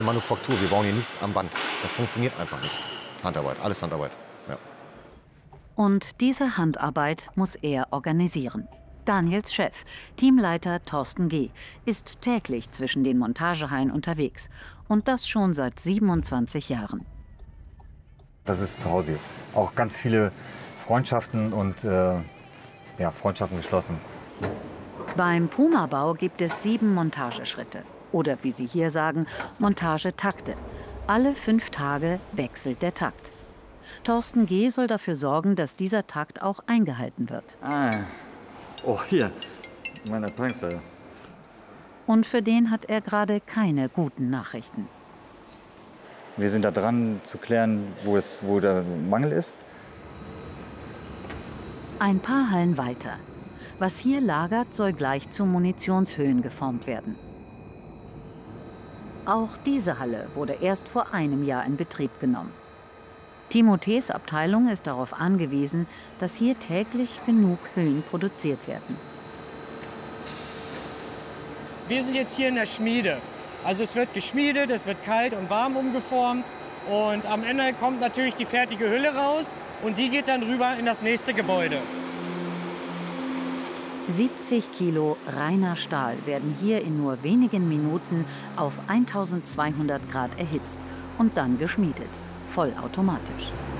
Manufaktur, wir bauen hier nichts am Band. Das funktioniert einfach nicht. Handarbeit, alles Handarbeit. Ja. Und diese Handarbeit muss er organisieren. Daniels Chef, Teamleiter Thorsten G., ist täglich zwischen den Montagehallen unterwegs. Und das schon seit 27 Jahren. Das ist zu Hause. Auch ganz viele Freundschaften und Freundschaften geschlossen. Beim Puma-Bau gibt es 7 Montageschritte. Oder wie sie hier sagen, Montagetakte. Alle 5 Tage wechselt der Takt. Thorsten G. soll dafür sorgen, dass dieser Takt auch eingehalten wird. Oh, hier, meine Tankstelle. Und für den hat er gerade keine guten Nachrichten. Wir sind da dran zu klären, wo der Mangel ist. Ein paar Hallen weiter. Was hier lagert, soll gleich zu Munitionshüllen geformt werden. Auch diese Halle wurde erst vor einem Jahr in Betrieb genommen. Timothees Abteilung ist darauf angewiesen, dass hier täglich genug Hüllen produziert werden. Wir sind jetzt hier in der Schmiede. Also es wird geschmiedet, es wird kalt und warm umgeformt und am Ende kommt natürlich die fertige Hülle raus und die geht dann rüber in das nächste Gebäude. 70 Kilo reiner Stahl werden hier in nur wenigen Minuten auf 1200 Grad erhitzt und dann geschmiedet, vollautomatisch.